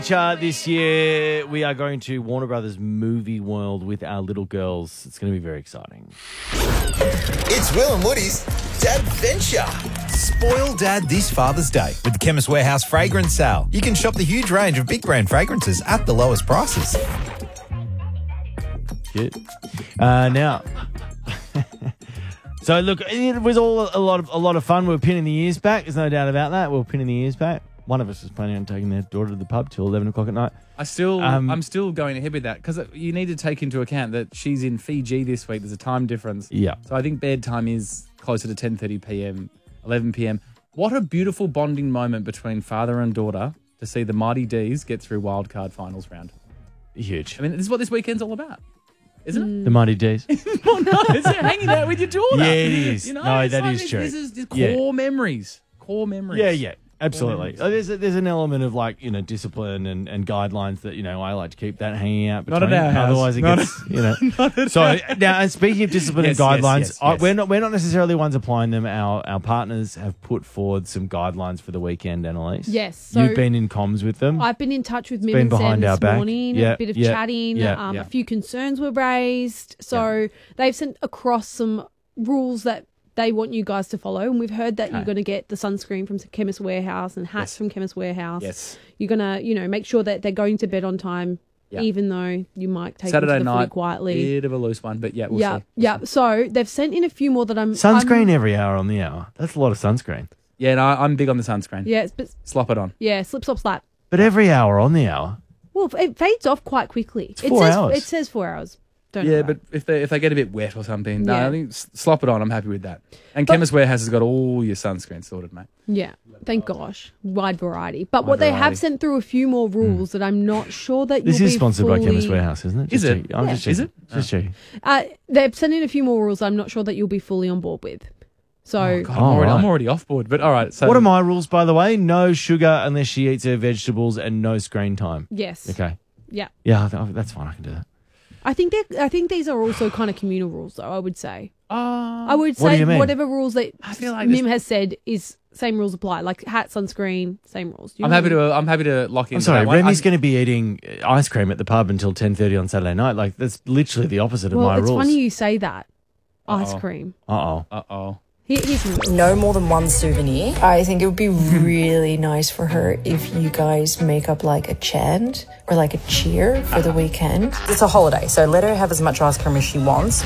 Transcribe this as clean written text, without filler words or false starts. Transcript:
This year, we are going to Warner Brothers Movie World with our little girls. It's going to be very exciting. It's Will and Woody's Dadventure. Spoil Dad this Father's Day with the Chemist Warehouse Fragrance Sale. You can shop the huge range of big brand fragrances at the lowest prices. Good. Now, so look, it was all a lot of fun. We were pinning the ears back. There's no doubt about that. We were pinning the ears back. One of us is planning on taking their daughter to the pub till 11 o'clock at night. I'm still going ahead with that because you need to take into account that she's in Fiji this week. There's a time difference. Yeah. So I think bedtime is closer to 10:30 p.m., 11 p.m. What a beautiful bonding moment between father and daughter to see the Mighty D's get through wildcard finals round. Huge. I mean, this is what this weekend's all about, isn't it? The Mighty D's. Oh, no, it's hanging out with your daughter. Yeah, it is. You know, No, it's that like is true. This is core memories. Core memories. Yeah. Absolutely. There's an element of discipline and guidelines that, I like to keep that hanging out between. Not at our house. Otherwise it gets, Not at So now, and speaking of discipline and guidelines, yes. we're not necessarily ones applying them. Our partners have put forward some guidelines for the weekend, Annalise. Yes. So you've been in comms with them. I've been in touch with Mim been and Sam behind our this back. morning. Yeah, A bit of yeah, chatting. yeah, A few concerns were raised. So they've sent across some rules that they want you guys to follow. And we've heard that you're going to get the sunscreen from Chemist Warehouse and hats from Chemist Warehouse. Yes. You're going to, make sure that they're going to bed on time, even though you might take Saturday them to the night, footy quietly. Bit of a loose one, but we'll see. Yeah. So they've sent in a few more that Sunscreen every hour on the hour. That's a lot of sunscreen. Yeah, no, I'm big on the sunscreen. Yeah. Slop it on. Yeah, slip, slop, slap. But every hour on the hour. Well, it fades off quite quickly. It's 4 hours. It says 4 hours. Don't know Yeah, that. but if they get a bit wet or something, no, Yeah. I think slop it on. I'm happy with that. And Chemist Warehouse has got all your sunscreen sorted, mate. Yeah, thank gosh. Wide variety. But what they have sent through a few more rules that I'm not sure that This you'll is be sponsored fully... by Chemist Warehouse, isn't it? Is it? Checking. I'm just checking. Is it? Just checking. They've sent in a few more rules I'm not sure that you'll be fully on board with. So, God, right. I'm already off board. But all right. So What are my rules, by the way? No sugar unless she eats her vegetables and no screen time. yes. Okay. Yeah. Yeah, that's fine. I can do that. I think these are also kind of communal rules, though, I would say. I would What do say you mean? whatever rules that I feel like Mim has said is same rules apply. Like hat, sunscreen, same rules. I'm happy to lock in. I'm sorry, that one. Remy's going to be eating ice cream at the pub until 10:30 on Saturday night. Like, that's literally the opposite of my it's rules. funny you say that. Ice cream. Uh-oh. Here's some rules. No more than one souvenir. I think it would be really nice for her if you guys make up like a chant or like a cheer for the weekend. It's a holiday, so let her have as much ice cream as she wants.